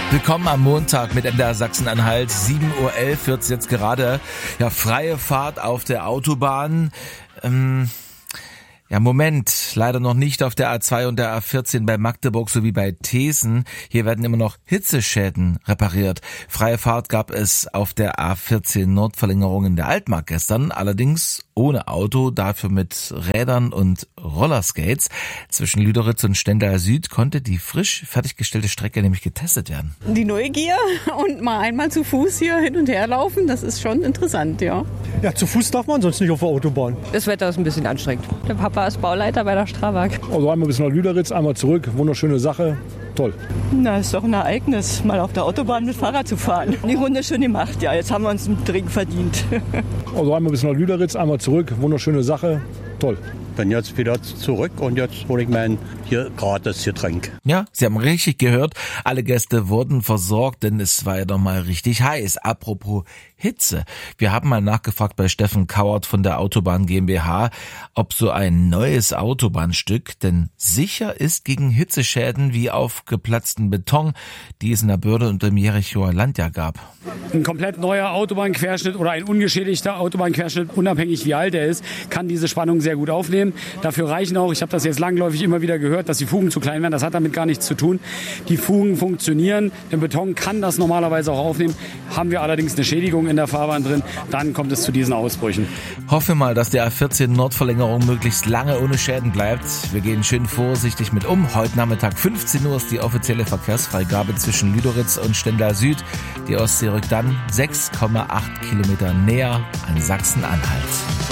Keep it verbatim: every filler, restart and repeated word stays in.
Willkommen am Montag mit M D R Sachsen-Anhalt. sieben Uhr elf wird's jetzt gerade. Ja, freie Fahrt auf der Autobahn. Ähm, ja, Moment. Leider noch nicht auf der A zwei und der A vierzehn bei Magdeburg sowie bei Thesen. Hier werden immer noch Hitzeschäden repariert. Freie Fahrt gab es auf der A vierzehn Nordverlängerung in der Altmark gestern. Allerdings ohne Auto, dafür mit Rädern und Rollerskates. Zwischen Lüderitz und Stendal Süd konnte die frisch fertiggestellte Strecke nämlich getestet werden. Die Neugier und mal einmal zu Fuß hier hin und her laufen, das ist schon interessant, ja. Ja, zu Fuß darf man sonst nicht auf der Autobahn. Das Wetter ist ein bisschen anstrengend. Der Papa ist Bauleiter bei der Strabag. Also einmal bis nach Lüderitz, einmal zurück. Wunderschöne Sache. Toll. Na, ist doch ein Ereignis, mal auf der Autobahn mit Fahrrad zu fahren. Die Runde schön gemacht, ja. Jetzt haben wir uns einen Drink verdient. Also einmal bis nach Lüderitz, einmal zurück. Wunderschöne Sache. Toll. Bin jetzt wieder zurück und jetzt hole ich mein hier gratis Getränk. Ja, Sie haben richtig gehört. Alle Gäste wurden versorgt, denn es war ja doch mal richtig heiß. Apropos Hitze. Wir haben mal nachgefragt bei Steffen Kauert von der Autobahn GmbH, ob so ein neues Autobahnstück denn sicher ist gegen Hitzeschäden wie auf geplatzten Beton, die es in der Börde und im Jerichoer Land ja gab. Ein komplett neuer Autobahnquerschnitt oder ein ungeschädigter Autobahnquerschnitt, unabhängig wie alt er ist, kann diese Spannung sehr gut aufnehmen. Dafür reichen auch, ich habe das jetzt langläufig immer wieder gehört, dass die Fugen zu klein werden. Das hat damit gar nichts zu tun. Die Fugen funktionieren. Der Beton kann das normalerweise auch aufnehmen. Haben wir allerdings eine Schädigung in der Fahrbahn drin, dann kommt es zu diesen Ausbrüchen. Hoffe mal, dass die A vierzehn Nordverlängerung möglichst lange ohne Schäden bleibt. Wir gehen schön vorsichtig mit um. Heute Nachmittag fünfzehn Uhr ist die offizielle Verkehrsfreigabe zwischen Lüderitz und Stendal Süd. Die Ostsee rückt dann sechs Komma acht Kilometer näher an Sachsen-Anhalt.